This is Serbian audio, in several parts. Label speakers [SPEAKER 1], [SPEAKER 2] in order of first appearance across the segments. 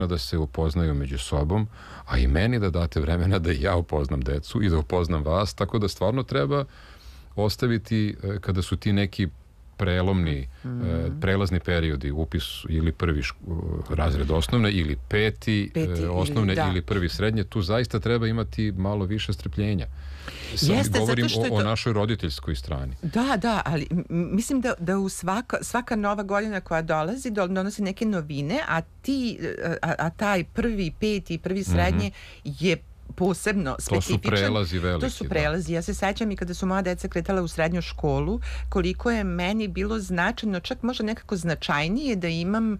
[SPEAKER 1] da se upoznaju među sobom, a i meni da date vremena da i ja upoznam decu i da upoznam vas, tako da stvarno treba ostaviti kada su ti neki prelomni, prelazni periodi, upis ili prvi razred osnovne ili peti osnovne ili prvi srednje, tu zaista treba imati malo više strpljenja. Govorim o našoj roditeljskoj strani.
[SPEAKER 2] Da, ali mislim da u svaka nova godina koja dolazi donosi neke novine, a taj prvi peti i prvi srednje je posebno specifičan.
[SPEAKER 1] To su prelazi veliki.
[SPEAKER 2] To su prelazi. Ja se sećam i kada su moja deca kretala u srednju školu, koliko je meni bilo značajno, čak možda nekako značajnije da imam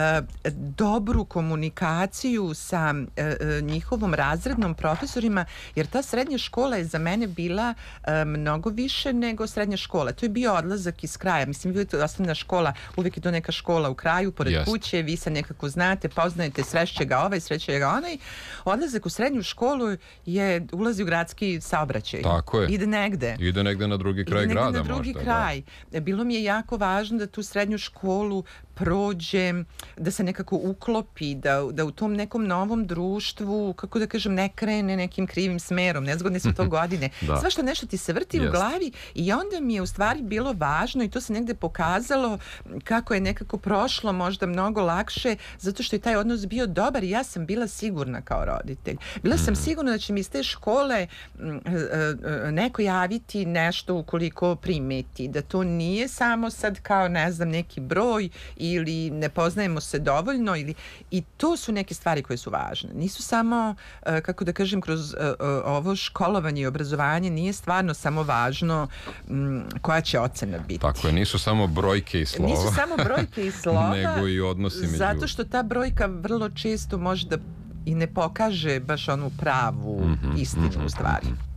[SPEAKER 2] dobru komunikaciju sa njihovom razrednom profesorima, jer ta srednja škola je za mene bila mnogo više nego srednja škola. To je bio odlazak iz kraja. Mislim, bila je osnovna škola, uvijek je to neka škola u kraju, pored kuće, vi se nekako znate, poznajete, sreće ga ovaj, sreće ga onaj. Odlazak u srednju školu je ulazi u gradski saobraćaj.
[SPEAKER 1] Tako je.
[SPEAKER 2] Ide negde
[SPEAKER 1] na drugi kraj grada možda.
[SPEAKER 2] Ide na drugi kraj. Bilo mi je jako važno da tu srednju školu prođe, da se nekako uklopi, da u tom nekom novom društvu, kako da kažem, ne krene nekim krivim smerom, nezgodne su to godine. Svašta nešto ti se vrti u glavi i onda mi je u stvari bilo važno i to se negde pokazalo kako je nekako prošlo možda mnogo lakše, zato što je taj odnos bio dobar i ja sam bila sigurna kao roditelj. Bila sam sigurna da će mi iz te škole neko javiti nešto ukoliko primeti, da to nije samo sad kao, ne znam, neki broj ili ne poznajemo se dovoljno i to su neke stvari koje su važne. Nisu samo, kako da kažem, kroz ovo školovanje i obrazovanje nije stvarno samo važno koja će ocena biti.
[SPEAKER 1] Tako je, nisu samo brojke i slova.
[SPEAKER 2] Nisu samo brojke i slova,
[SPEAKER 1] nego i odnosi među.
[SPEAKER 2] Zato što ta brojka vrlo često može da i ne pokaže baš onu pravu istinu u stvari.